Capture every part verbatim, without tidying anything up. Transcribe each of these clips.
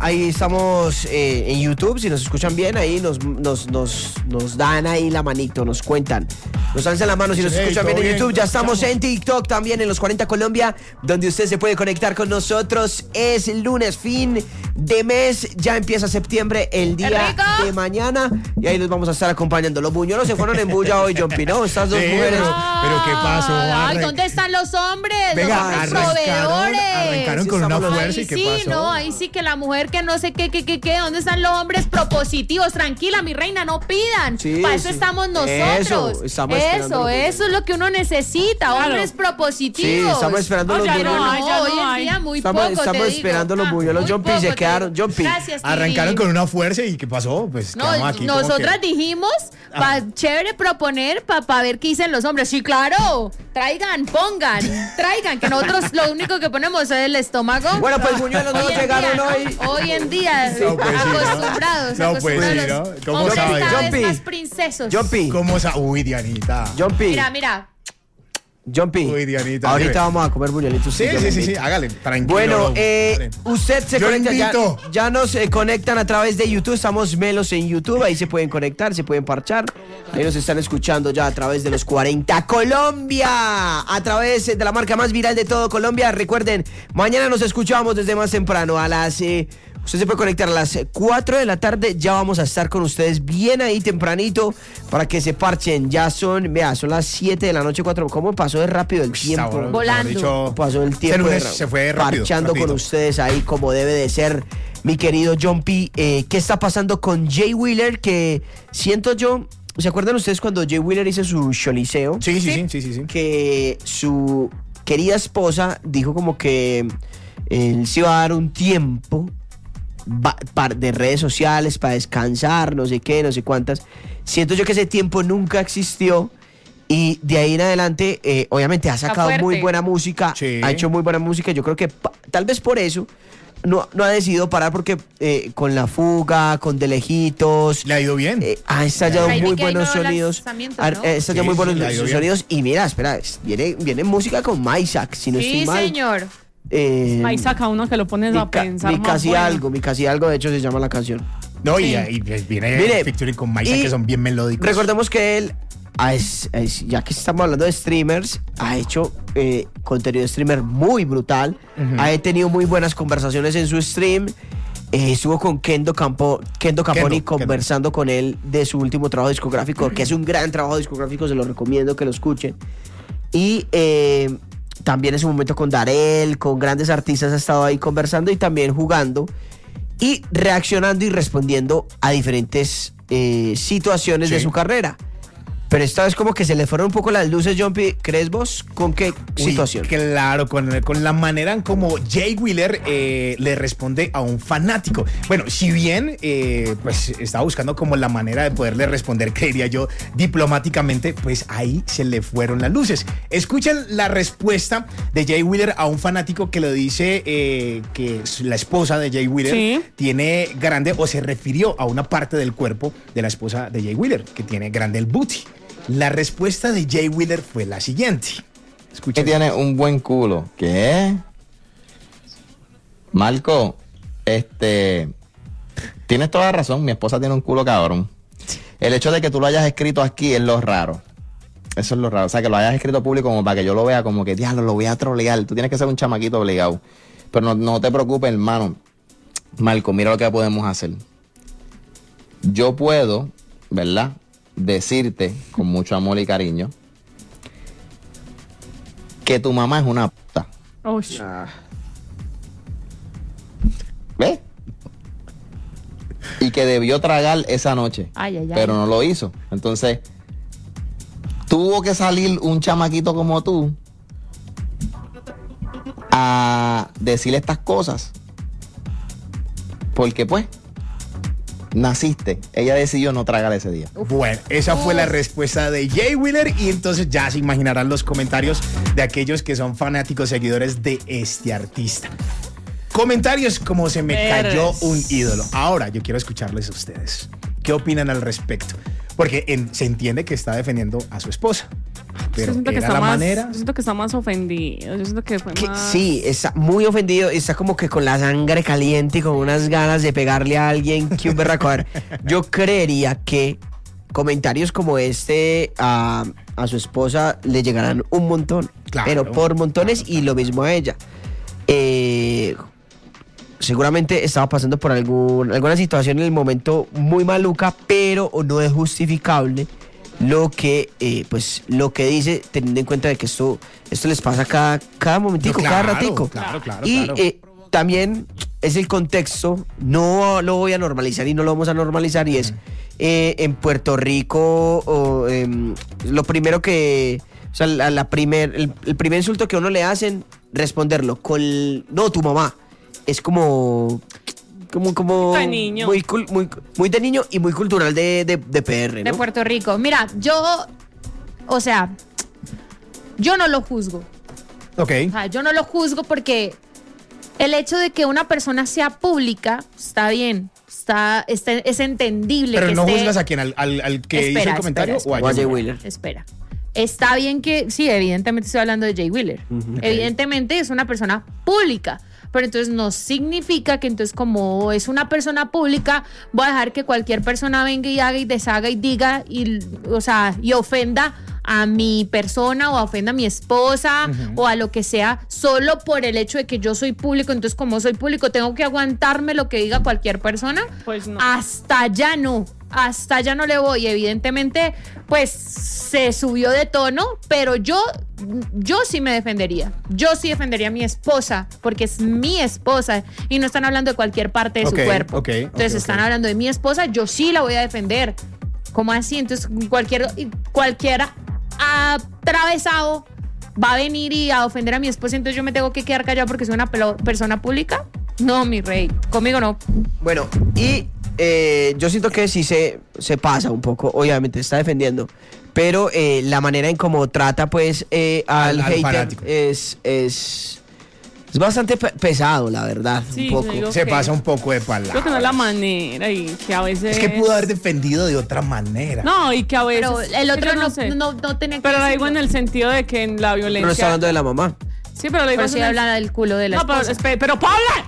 ahí estamos eh, en YouTube. Si nos escuchan bien, ahí nos, nos, nos, nos dan ahí la manito, nos cuentan. Nos alzan la mano si nos Sí, escuchan bien en bien, YouTube. Ya estamos estamos. en TikTok también, en los cuarenta Colombia, donde usted se puede conectar con nosotros. Es lunes, fin de mes. Ya empieza septiembre, el día rico! de mañana. Y ahí los vamos a estar acompañando. Los buñuelos se fueron en bulla hoy, Jumpy, ¿no? Estas dos Sí, mujeres. pero- pero ¿qué pasó? Ay, Arran- ¿dónde están los hombres? Venga, los hombres arrancaron, proveedores. arrancaron Sí, con una estamos- fuerza y Ahí ¿qué sí, pasó? no, ahí sí que la mujer que no sé qué, qué, qué, qué, ¿dónde están los hombres propositivos? Tranquila, mi reina, no pidan. Sí, Para eso sí. estamos nosotros. Eso, estamos esperando Eso, los eso es lo que uno necesita, Claro. hombres Sí, propositivos. estamos esperando Oh, los ya no buñuelos. hay, ya hoy no en hay. día muy Estamos- poco, estamos te digo. esperando los Ah, buñuelos, muy Jumpy, se poco, te quedaron, digo. Jumpy. Gracias, Tiri. Arrancaron con una fuerza y ¿qué pasó? Pues No, quedamos aquí como nosotras que- dijimos, pa, chévere proponer para ver qué dicen los hombres. Sí, claro, traigan, pongan, traigan, que nosotros lo único que ponemos es el estómago. Bueno, pues buñuelos no Hoy en llegaron día, hoy. ¿no? Hoy en día, No, pues sí, ¿no? acostumbrados, No, pues sí, acostumbrados. ¿no? ¿Cómo Hombres sabe? cada vez Jumpy. más princesos. Jumpy, ¿Cómo sa- Uy, Dianita. Jumpy, Mira, mira. Jumpy. Uy, Dianita, Ahorita dime. vamos a comer buñuelitos. Sí, yo sí, le sí, sí, invito. hágale, tranquilo. Bueno, bro. eh, Dale. usted se Yo conecta, ya, invito. ya nos eh, conectan a través de YouTube, estamos melos en YouTube, ahí se pueden conectar, se pueden parchar, ahí nos están escuchando ya a través de los cuarenta Colombia, a través de la marca más viral de todo Colombia. Recuerden, mañana nos escuchamos desde más temprano, a las... Eh, usted se puede conectar a las cuatro de la tarde, ya vamos a estar con ustedes bien ahí tempranito para que se parchen. Ya son, vea, son las siete de la noche, cuatro. ¿Cómo pasó de rápido el tiempo? Mejor Volando. dicho, Pasó el ese tiempo lunes de- se fue rápido. parchando rapidito. con ustedes ahí como debe de ser, mi querido Jumpy. Eh, ¿Qué está pasando con Jay Wheeler? Que siento yo, ¿se acuerdan ustedes cuando Jay Wheeler hizo su choliseo? Sí, sí, sí, sí, sí, sí. Que su querida esposa dijo como que él se iba a dar un tiempo va- par- de redes sociales para descansar, no sé qué, no sé cuántas. Siento yo que ese tiempo nunca existió. Y de ahí en adelante, eh, obviamente ha sacado fuerte. muy buena música, Sí. ha hecho muy buena música. Yo creo que pa- tal vez por eso no, no ha decidido parar, porque eh, con La Fuga, con De Lejitos, Le ha ido bien. eh, ha estallado Ahí vi muy que hay buenos nuevos sonidos. lanzamientos, Ha, ¿no? ha estallado Sí, muy sí, buenos le ha ido bien. sonidos. Y mira, espera, es- viene, viene música con Maisak, si no Sí, estoy mal. señor. Eh, Ahí saca uno que lo pones mi, a ca- pensar mi más casi bueno. algo, mi casi algo, de hecho se llama la canción. No, y, sí. y viene Mire, featuring con Maisa, y que son bien melódicos. Recordemos que él, ah, es- es- ya que estamos hablando de streamers, ha hecho eh, contenido de streamer muy brutal. Ujú. Ha tenido muy buenas conversaciones en su stream. Eh, estuvo con Kendo, Campo, Kendo Caponi Kendo, conversando con él de su último trabajo discográfico, que es un gran trabajo discográfico, se lo recomiendo que lo escuchen. Y eh, también en su momento con Darel, con grandes artistas ha estado ahí conversando y también jugando y reaccionando y respondiendo a diferentes eh, situaciones Sí. de su carrera. Pero esta vez como que se le fueron un poco las luces, Jumpy. ¿Crees vos? ¿Con qué Uy, situación? Claro, con, con la manera en como Jay Wheeler eh, le responde a un fanático. Bueno, si bien eh, pues estaba buscando como la manera de poderle responder, creería yo, diplomáticamente, pues ahí se le fueron las luces. Escuchen la respuesta de Jay Wheeler a un fanático que le dice eh, que la esposa de Jay Wheeler Sí. tiene grande, o se refirió a una parte del cuerpo de la esposa de Jay Wheeler, que tiene grande el booty. La respuesta de Jay Wheeler fue la siguiente. Que Escuchen. tiene un buen culo. ¿Qué? Marco, este. Tienes toda la razón. Mi esposa tiene un culo cabrón. El hecho de que tú lo hayas escrito aquí es lo raro. Eso es lo raro. O sea, que lo hayas escrito público como para que yo lo vea, como que, diablo, lo voy a trolear. Tú tienes que ser un chamaquito obligado. Pero no, no te preocupes, hermano. Marco, mira lo que podemos hacer. Yo puedo, ¿verdad?, decirte con mucho amor y cariño que tu mamá es una puta. Oh, sh- Ah, ¿Ves? Y que debió tragar esa noche, Ay, ay, ay. pero no lo hizo. Entonces, tuvo que salir un chamaquito como tú a decirle estas cosas. Porque pues, naciste. Ella decidió no tragar ese día. Bueno, esa fue la Uf. respuesta de Jay Wheeler, y entonces ya se imaginarán los comentarios de aquellos que son fanáticos seguidores de este artista. Comentarios como se me cayó Eres. un ídolo. Ahora yo quiero escucharles a ustedes. ¿Qué opinan al respecto? Porque en- se entiende que está defendiendo a su esposa. pero siento que era está la más, manera. yo siento que está más ofendido. Yo siento que fue Que más. sí, está muy ofendido, está como que con la sangre caliente y con unas ganas de pegarle a alguien que un berraco. A ver, yo creería que comentarios como este a, a su esposa le llegarán un montón, Claro, pero por montones claro, y lo mismo a ella. Eh, seguramente estaba pasando por algún, alguna situación en el momento muy maluca, pero no es justificable lo que eh, pues lo que dice, teniendo en cuenta de que esto esto les pasa cada cada momentico, No, cada claro, ratico. claro, claro, y claro. eh, también es el contexto, no lo voy a normalizar y no lo vamos a normalizar, y es eh, en Puerto Rico o, em, lo primero que, o sea, la, la primer, el, el primer insulto que a uno le hacen, responderlo con no, tu mamá, es como como como De niño. muy cul- muy muy de niño y muy cultural de, de, de P R, ¿no? De Puerto Rico. Mira, yo, o sea, yo no lo juzgo. Ok. O sea, yo no lo juzgo porque el hecho de que una persona sea pública está bien, está, está- es entendible. Pero que no esté- juzgas a quien, al, al, al que hizo Espera, el comentario espera, o a O a Jay Jay Wheeler. Wheeler. Espera. Está bien que, sí, evidentemente estoy hablando de Jay Wheeler. Evidentemente es una persona pública. Pero entonces no significa que entonces como es una persona pública, voy a dejar que cualquier persona venga y haga y deshaga y diga y, o sea, y ofenda a mi persona o ofenda a mi esposa o a lo que sea, solo por el hecho de que yo soy público. Entonces, como soy público, tengo que aguantarme lo que diga cualquier persona. Pues no. Hasta allá no. Hasta allá no le voy. Evidentemente, pues se subió de tono, pero yo, yo sí me defendería. Yo sí defendería a mi esposa, porque es mi esposa y no están hablando de cualquier parte de Ok, su cuerpo. ok, Entonces ok, están ok. hablando de mi esposa, yo sí la voy a defender. ¿Cómo así? Entonces cualquier, cualquier atravesado va a venir y a ofender a mi esposa, entonces yo me tengo que quedar callado porque soy una pelo- persona pública. No, mi rey, conmigo no. Bueno, y eh, yo siento que sí se, se pasa un poco, obviamente está defendiendo, pero eh, la manera en cómo trata pues eh, al, Al- al hater fanático. es, es, es bastante pe- pesado, la verdad, Sí, un poco. yo digo Se que- pasa un poco de palabras. Creo que no es la manera y que a veces. Es que pudo haber defendido de otra manera. No, y que a veces. Pero el otro yo no, sé. no, no tenía que Pero lo decirlo. digo en el sentido de que en la Pero no está violencia. hablando de la mamá. Sí, pero lo digo Pero es sí en el- habla del culo de la No, pero, esposa. espe- pero Paula.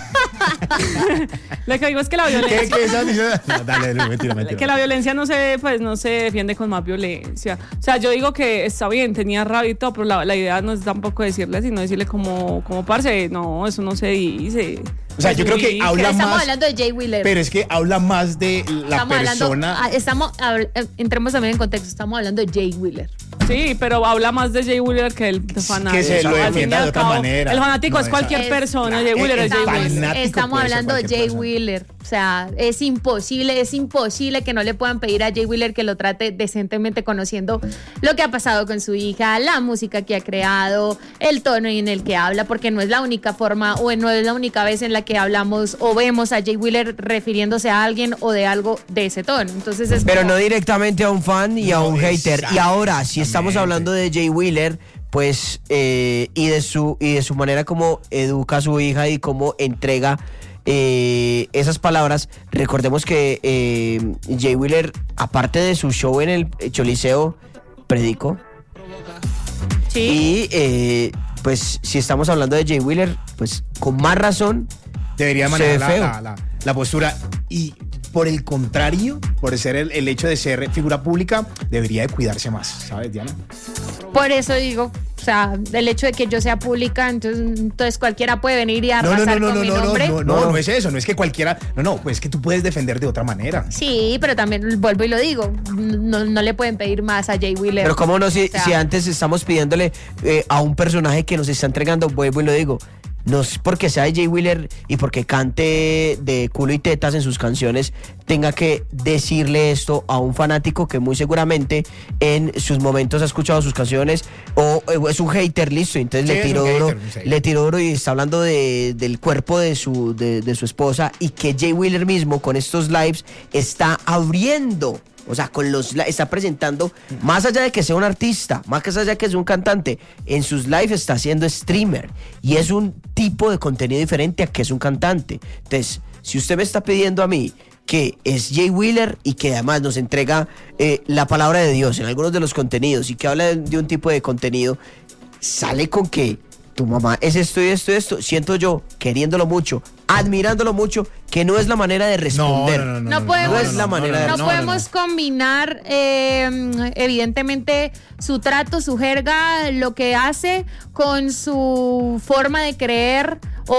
Lo que digo es que la ¿Qué, violencia. qué estás diciendo? No, dale, no, mentira, mentira. Que la violencia no se, pues, no se defiende con más violencia. O sea, yo digo que está bien, tenía rabia y todo, pero la, la idea no es tampoco decirle, sino decirle como, como parce, no, eso no se dice. O sea, yo creo que Sí, habla Pero estamos más- hablando de Jay Wheeler. Pero es que habla más de la estamos persona. hablando, ah, estamos, habl- eh, entremos también en contexto, estamos hablando de Jay Wheeler. Sí, pero habla más de Jay Wheeler que el fanático. Que se lo Al fin y defienda al de otra cabo, manera. El fanático No, es cualquier Es- persona, Jay claro, Wheeler es el Jay Estamos, Wheeler. fanático estamos puede ser hablando de cualquier Jay persona. Wheeler. O sea, es imposible, es imposible que no le puedan pedir a Jay Wheeler que lo trate decentemente, conociendo lo que ha pasado con su hija, la música que ha creado, el tono en el que habla, porque no es la única forma o no es la única vez en la que hablamos o vemos a Jay Wheeler refiriéndose a alguien o de algo de ese tono. Entonces es Pero como- no directamente a un fan y a No, un hater. Y ahora, si estamos exactamente. hablando de Jay Wheeler, pues, eh, y de su y de su manera como educa a su hija y cómo entrega eh, esas palabras, recordemos que eh, Jay Wheeler, aparte de su show en el Choliseo, predicó. Sí. Y eh, pues, si estamos hablando de Jay Wheeler, pues con más razón. Debería Se manejar ve la, feo. la- la- la postura. Y por el contrario, por ser el, el hecho de ser figura pública, debería de cuidarse más, ¿sabes, Diana? Por eso digo, o sea, el hecho de que yo sea pública, entonces, entonces cualquiera puede venir y No, no, arrasar no, no, con no, mi no, no, nombre. no, no, no es eso, no es que cualquiera. No, no, pues es que tú puedes defender de otra manera. Sí, pero también vuelvo y lo digo, no, no le pueden pedir más a Jay Wheeler. Pero cómo no, si, O sea, si antes estamos pidiéndole eh, a un personaje que nos está entregando, vuelvo y lo digo, no es porque sea Jay Wheeler y porque cante de culo y tetas en sus canciones, tenga que decirle esto a un fanático que muy seguramente en sus momentos ha escuchado sus canciones o, o es un hater, listo, entonces Sí, le es tiró un duro, hater, un hater. le tiró duro y está hablando de, del cuerpo de su, de, de su esposa, y que Jay Wheeler mismo con estos lives está abriendo. O sea, con los li- está presentando, más allá de que sea un artista, más allá de que sea un cantante, en sus lives está siendo streamer. Y es un tipo de contenido diferente a que es un cantante. Entonces, si usted me está pidiendo a mí que es Jay Wheeler y que además nos entrega eh, la palabra de Dios en algunos de los contenidos y que habla de, de un tipo de contenido, sale con que tu mamá es esto y esto y esto, siento yo, queriéndolo mucho, admirándolo mucho, que no es la manera de responder. No, no, no, no, No no, podemos, no es la manera de- no no, podemos combinar eh, evidentemente su trato, su jerga, lo que hace con su forma de creer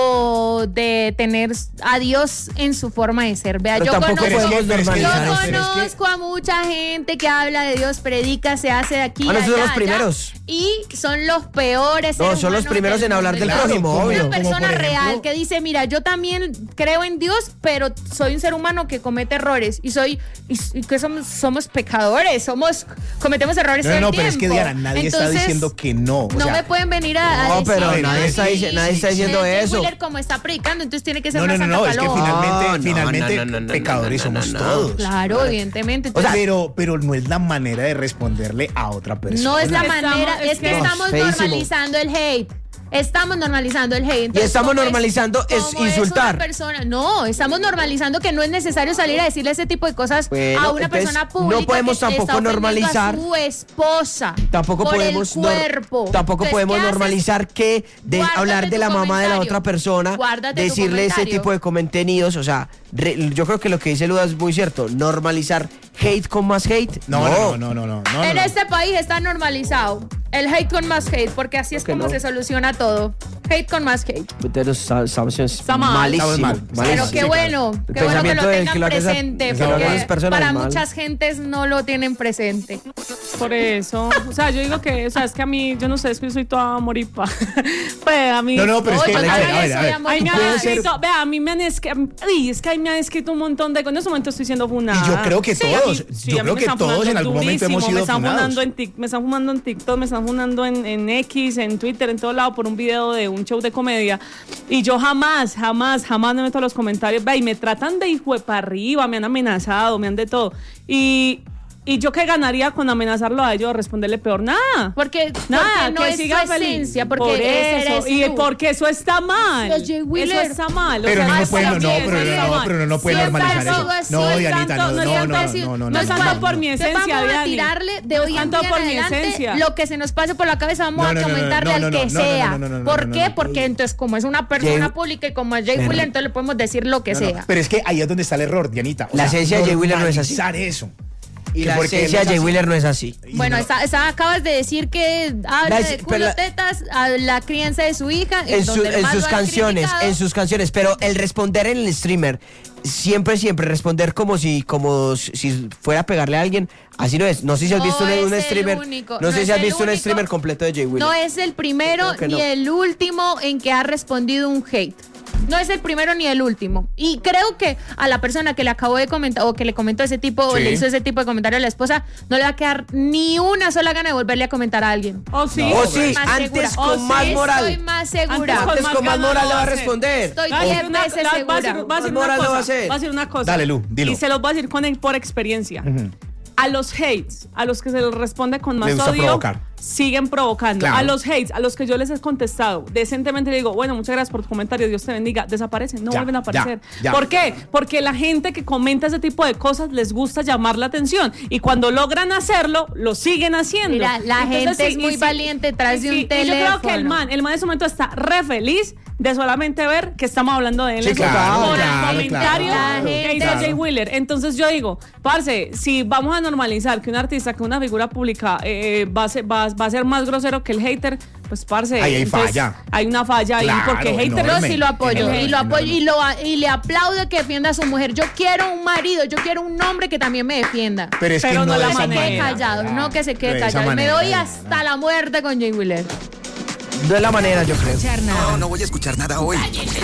o de tener a Dios en su forma de ser. Vea, Pero yo tampoco conozco, podemos pero es que- normalizar yo eso. pero es que- conozco a mucha gente que habla de Dios, predica, se hace de aquí. Ah, no, esos son allá, los primeros. allá, y son los peores. No, seres son los humanos primeros en mundo. hablar del Claro, prójimo, como- obvio. Una persona por ejemplo- real que dice, mira, yo también creo en Dios, pero soy un ser humano que comete errores y soy y, y que somos somos pecadores, somos cometemos errores No, todo no, el pero es que tiempo. Diana, nadie está Entonces, diciendo que no. O no sea, me pueden venir a, a No, decir pero que nadie está sí, dic- nadie está diciendo Jay eso. Wheeler como está predicando, entonces tiene que ser no, no, una no, santa no, es que paloma. finalmente, No, no, finalmente no, no, no, pecadores no, no, somos no, no. todos. Claro, evidentemente. O Entonces, sea, pero, pero no es la manera de responderle a otra persona. no es la Estamos- manera, es es que que- estamos Feísimo. normalizando el hate. Estamos normalizando el hate. Y Entonces, estamos ¿cómo es- normalizando es cómo insultar. una persona? No, estamos normalizando que no es necesario salir a decirle ese tipo de cosas Bueno, a una entonces, persona pública. no podemos que está tampoco ofendiendo normalizar- a su esposa. Tampoco por podemos el nor- cuerpo. tampoco Entonces, podemos ¿qué haces? normalizar que de Guárdate hablar de tu la mamá de la comentario. otra persona, Guárdate tu decirle ese comentario. tipo de contenidos, o sea, re- yo creo que lo que dice Luda es muy cierto, normalizar hate con más hate. No, no, no, no, no, no. En no. este país está normalizado el hate con más hate, porque así es ¿Por qué como no? se soluciona todo. Hate con más hate. Pero está, está- está mal. malísimo, Estamos mal. Pero malísimo. qué Sí, bueno, claro. El qué bueno que pensamiento lo del tengan que lo haga esa- presente, que lo haga porque esas personas para es mal. muchas gentes no lo tienen presente. Por eso, o sea, yo digo que, o sea, es que a mí, yo no sé, es que yo soy toda moripa. Pues a mí. No, no, pero es No, que, yo a ver, también a ver, a soy ver. amor- Ay, me Tú han puedes ser- escrito, vea, a mí me han escrito, ay, es que ahí me han escrito un montón de cosas. En este momento estoy siendo funada. Y yo creo que Sí, a todos, mí- sí, yo a mí creo me que están todos funando en algún momento hemos durísimo, sido me están funados. funando en tic- me están funando en TikTok, me están funando en, en X, en Twitter, en todo lado por un video de un show de comedia. Y yo jamás, jamás, jamás me meto a los comentarios. Ve, y me tratan de hijo de para arriba, me han amenazado, me han de todo. Y, y yo qué ganaría con amenazarlo a ellos, responderle peor, nada. Porque, Nada, porque no que es siga su feliz. esencia, porque por ese eso, eres y tú. porque eso está mal. Los Jay Wheeler. Eso está mal. o Pero sea, no, no está puede, no, bien, pero eso no, está no, mal. pero no, no puede Siempre normalizar ha eso. sido así. No, No es Dianita, tanto- no, no es no, tanto no, decir- no, no, no no, es no, tanto no, por no. mi Entonces esencia, vamos a Diani. tirarle de No hoy es en tanto día por en mi adelante esencia. lo que se nos pase por la cabeza, vamos No, a no, no, no, comentarle no, al no, que no, no, sea. no, no, no, no, ¿Por no, qué? no. Porque entonces como es una persona Jay- pública y como es Jay Pero- Wheeler, entonces le podemos decir lo que No, no, sea. pero es que ahí es donde está el error, Dianita. O La sea, esencia de Jay Wheeler no es así. normalizar eso. Y Que la porque esencia él de es Jay así. Wheeler no es así. Y Bueno, no- esa, esa acabas de decir que habla La- de pero culo la- tetas a la crianza de su hija. En, su- donde en más sus lo han canciones, criticado. en sus canciones, pero el responder en el streamer, siempre, siempre responder como si, como si fuera a pegarle a alguien, así no es. No sé si has No visto un, es un el streamer, único, no, no sé es si has el visto un único. streamer completo de Jay Wheeler. No es el primero Creo que ni no. el último en que ha respondido un hate. No es el primero ni el último. Y creo que a la persona que le acabó de comentar o que le comentó ese tipo o Sí. le hizo ese tipo de comentario a la esposa, no le va a quedar ni una sola gana de volverle a comentar a alguien. Oh, sí. O sí, Más antes segura. con Oh, más sí, moral. Estoy más segura. Antes Antes más con más ganas moral lo le va a va a hacer. responder. Estoy Va a decir diez una- veces la- va a segura. decir- va a decir Más moral una lo va a cosa, hacer. va a decir una cosa. Dale, Lu, dilo. Y se los voy a decir con, por experiencia. A los hates, a los que se les responde con más Les gusta odio, provocar. siguen provocando. Claro. A los hates, a los que yo les he contestado, decentemente le digo, bueno, muchas gracias por tu comentario, Dios te bendiga, desaparecen, no Ya, vuelven a aparecer. ya, ya. ¿Por qué? Porque la gente que comenta ese tipo de cosas les gusta llamar la atención y cuando logran hacerlo, lo siguen haciendo. Mira, la gente es y muy valiente detrás y de un sí, y yo creo que el teléfono. man, el man en ese momento está re feliz de solamente ver que estamos hablando de él Sí, en su- claro, por claro, el comentario claro. que hizo Claro. Jay Wheeler. Entonces yo digo, parce, si vamos a normalizar que un artista, que una figura pública eh, va, a ser, va, va a ser más grosero que el hater, pues parce, Ahí hay entonces, falla. hay una falla ahí, Claro, porque hater Yo enorme. sí lo apoyo, Enorme, y lo apoyo enorme. y, lo, y le aplaudo que defienda a su mujer. Yo quiero un marido, yo quiero un hombre que también me defienda. Pero es Pero que no no la de Que esa se quede manera. callado, no que se quede De esa callado. Me manera, doy no, hasta no. la muerte con Jay Wheeler. No es la manera, yo creo. No, no voy a escuchar nada hoy.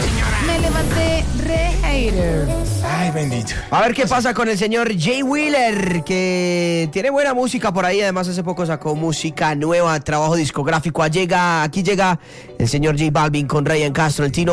Me levanté re hater. Ay, bendito. A ver qué pasa con el señor Jay Wheeler, que tiene buena música por ahí. Además, hace poco sacó música nueva, trabajo discográfico. Llega, aquí llega el señor J Balvin con Ryan Castro, el Tino.